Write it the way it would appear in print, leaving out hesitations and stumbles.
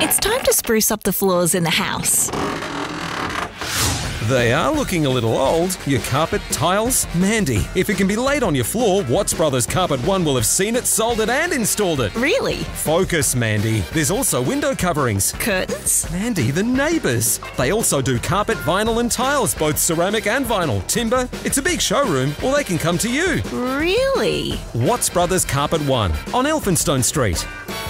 It's time to spruce up the floors in the house. They are looking a little old. Your carpet, tiles? Mandy, if it can be laid on your floor, Watts Brothers Carpet One will have seen it, sold it and installed it. Really? Focus, Mandy. There's also window coverings. Curtains? Mandy, the neighbours. They also do carpet, vinyl and tiles, both ceramic and vinyl. Timber. It's a big showroom, or they can come to you. Really? Watts Brothers Carpet One on Elphinstone Street.